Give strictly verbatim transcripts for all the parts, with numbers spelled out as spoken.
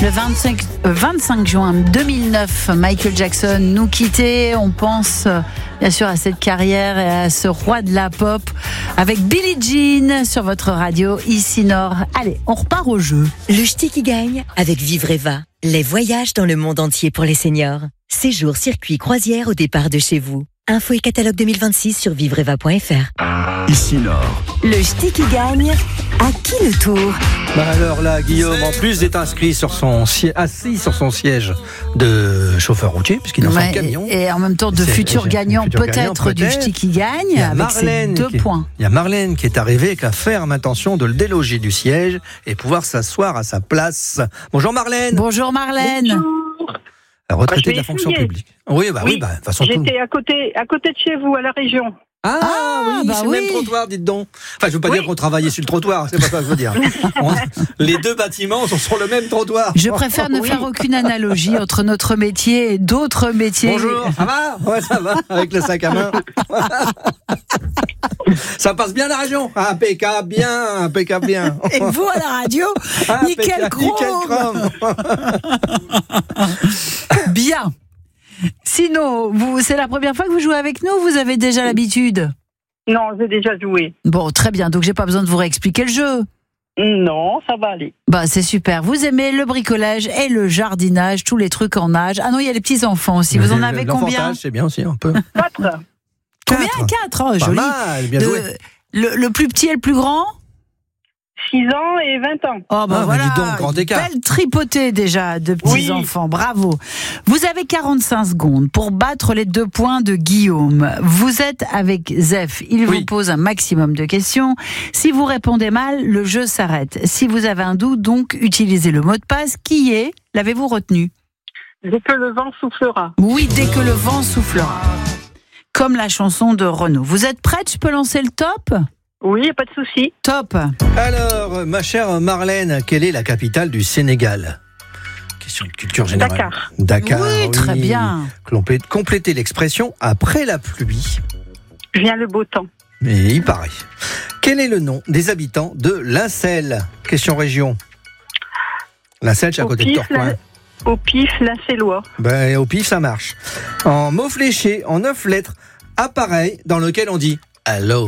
Le vingt-cinq, vingt-cinq juin deux mille neuf, Michael Jackson nous quittait. On pense bien sûr à cette carrière et à ce roi de la pop avec Billie Jean sur votre radio ici Nord. Allez, on repart au jeu. Le ch'ti qui gagne avec Vivreva. Les voyages dans le monde entier pour les seniors. Séjour, circuit, croisière au départ de chez vous. Info et catalogue deux mille vingt-six sur vivreva point f r. Ici Nord. Le ch'ti qui gagne, à qui le tour? Bah alors là, Guillaume, en plus d'être inscrit sur son siège, assis sur son siège de chauffeur routier, puisqu'il est dans Ouais, son camion. Et en même temps de C'est- futur et- gagnant futur gagnant, peut-être du peut-être. ch'ti qui gagne Il y a avec ses Marlène deux qui- points. Il y a Marlène qui est arrivée avec la ferme intention de le déloger du siège et pouvoir s'asseoir à sa place. Bonjour Marlène. Bonjour Marlène. La retraitée Bah, je de la vais fonction essayer. publique. Oui, bah oui, Oui, bah de toute façon. tout- J'étais à côté, à côté de chez vous, à la région. Ah, Ah, oui, bah c'est le oui. même trottoir, dites donc. Enfin, je veux pas Oui. dire qu'on travaillait sur le trottoir, c'est pas ça que je veux dire. On- Les deux bâtiments sont sur le même trottoir. Je préfère ne Oui. faire aucune analogie entre notre métier et d'autres métiers. Bonjour, ça va? Ouais, ça va, avec le sac à main. Ça passe bien la région? Impeccable, bien, impeccable, bien. Et vous à la radio, nickel Impeccable, nickel chrome. chrome. Bien. Sinon, vous, c'est la première fois que vous jouez avec nous ou vous avez déjà l'habitude? Non, j'ai déjà joué. Bon, très bien, donc j'ai pas besoin de vous réexpliquer le jeu. Non, ça va aller. Bah, c'est super. Vous aimez le bricolage et le jardinage, tous les trucs en âge. Ah non, il y a les petits-enfants aussi. Vous en avez combien? L'enfantage, c'est bien aussi, un peu. Quatre. Combien? Quatre. Quatre. Oh, Pas joli. mal, bien De- joué. le, le plus petit et le plus grand? Six ans et vingt ans. Oh bah Ah, bah voilà, dis donc, grand écart. belle tripotée déjà de petits Oui. enfants, bravo. Vous avez quarante-cinq secondes pour battre les deux points de Guillaume. Vous êtes avec Zef, il Oui. vous pose un maximum de questions. Si vous répondez mal, le jeu s'arrête. Si vous avez un doute, donc utilisez le mot de passe qui est, l'avez-vous retenu? Dès que le vent soufflera. Oui, dès que le vent soufflera. Comme la chanson de Renaud. Vous êtes prête? Je peux lancer le top? Oui, pas de souci. Top. Alors, ma chère Marlène, quelle est la capitale du Sénégal? Question de culture générale. Dakar. Dakar. Oui, très bien. Complé- Complétez l'expression après la pluie. Vient le beau temps. Mais il paraît. Quel est le nom des habitants de Lincel? Question région. Lincel, c'est à Au côté de pif, Tourcoing. la- Au pif, l'Incellois. Ben, au pif, ça marche. En mot fléché, en neuf lettres, appareil dans lequel on dit allô.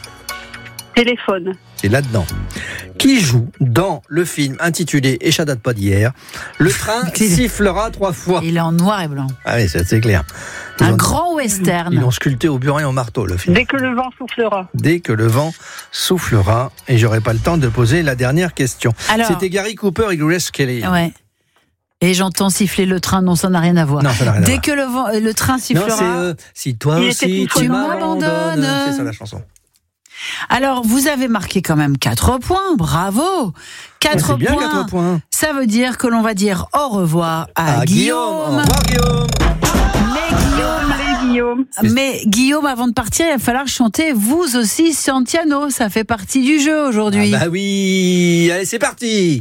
Téléphone. C'est là-dedans. Qui joue dans le film intitulé Et ça date pas d'hier, le train sifflera trois fois. Il est en noir et blanc. Ah oui, c'est c'est clair. Ils Un ont- grand Ils western. l'ont sculpté au burin et au marteau, le film. Dès que le vent soufflera. Dès que le vent soufflera, et j'aurai pas le temps de poser la dernière question. Alors- C'était Gary Cooper et Grace Kelly. Ouais. Et j'entends siffler le train, non, ça n'a rien à voir. Non, ça n'a rien à Dès voir. que le, vent, euh, le train Non, sifflera. c'est euh, si toi Il aussi était une tu fois m'abandonnes. m'abandonnes. C'est ça la chanson. Alors, vous avez marqué quand même quatre points, bravo. quatre C'est bien points. quatre points. Ça veut dire que l'on va dire au revoir à, Ah, Guillaume. Au revoir, Guillaume. Mais Guillaume, Allez, Guillaume. mais Guillaume, avant de partir, il va falloir chanter vous aussi Santiano. Ça fait partie du jeu aujourd'hui. Ah bah oui. Allez, c'est parti.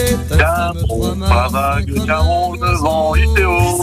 Capron, pas vague, carreau devant, Itéo.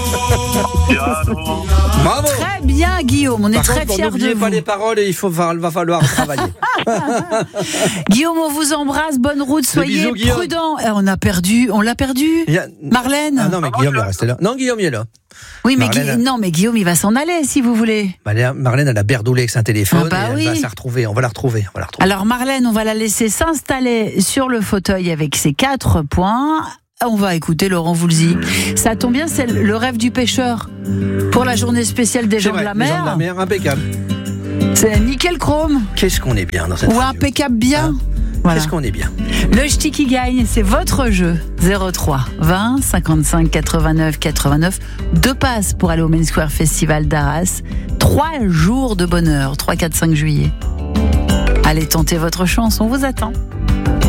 Piano. Bravo. Très bien, Guillaume. On est Par très contre, fiers de n'oubliez vous. pas les paroles et il faut, va, va falloir travailler. Guillaume, on vous embrasse. Bonne route. Soyez bisous, Guillaume. prudents. Eh, on a perdu. On l'a perdu. Il y a- Marlène. Ah non, mais Guillaume est resté là. Non, Guillaume, il est là. Oui, mais Marlène. Gui- non, mais Guillaume, il va s'en aller si vous voulez. Marlène, Marlène, elle a berdoulé avec son téléphone Ah bah et elle oui. va se retrouver. On va la retrouver. On va la retrouver. Alors Marlène, on va la laisser s'installer sur le fauteuil avec ses quatre points. On va écouter Laurent Voulzy. Ça tombe bien, c'est le rêve du pêcheur. Pour la journée spéciale des C'est gens vrai, de la les gens mer, de la mer, impeccable. c'est nickel chrome Qu'est-ce qu'on est bien dans cette ou radio. impeccable bien. Hein Voilà. Qu'est-ce qu'on est bien. Le ch'ti qui gagne, c'est votre jeu. zéro trois vingt cinquante-cinq quatre-vingt-neuf quatre-vingt-neuf. Deux passes pour aller au Main Square Festival d'Arras. Trois jours de bonheur, trois, quatre, cinq juillet. Allez tenter votre chance, on vous attend.